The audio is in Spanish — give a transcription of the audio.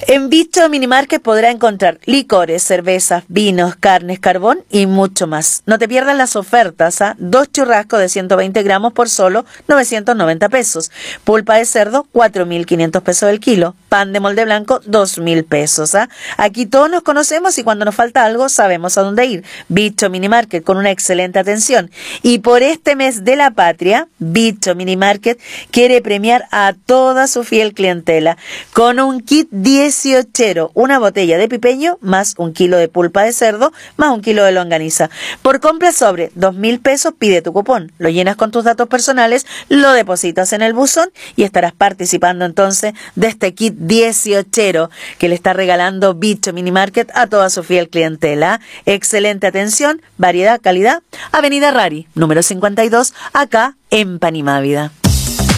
En Bicho Mini Market podrá encontrar licores, cervezas, vinos, carnes, carbón y mucho más. No te pierdas las ofertas, ¿ah? 2 churrascos de 120 gramos por solo 990 pesos. Pulpa de cerdo, 4.500 pesos el kilo. Pan de molde blanco, 2.000 pesos. ¿Ah? Aquí todos nos conocemos y cuando nos falta algo sabemos a dónde ir. Bicho Mini Market con una excelente atención. Y por este mes de la patria, Bicho Mini Market quiere premiar a toda su fiel clientela con un kit 18, una botella de pipeño más 1 kilo de pulpa de cerdo más 1 kilo de longaniza. Por compra sobre 2.000 pesos pide tu cupón, lo llenas con tus datos personales, lo depositas en el buzón y estarás participando entonces de este kit 18 que le está regalando Bicho Mini Market a toda su fiel clientela. Excelente atención, variedad, calidad. Avenida Rari, número 52, acá en Panimávida.